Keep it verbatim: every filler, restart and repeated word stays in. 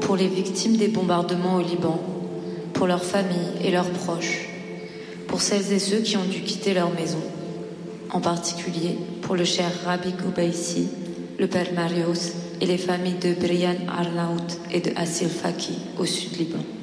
pour les victimes des bombardements au Liban, pour leurs familles et leurs proches, pour celles et ceux qui ont dû quitter leur maison, en particulier pour le cher Rabbi Goubaïsi, le père Marius et les familles de Brian Arnaout et de Assil Faki au sud Liban.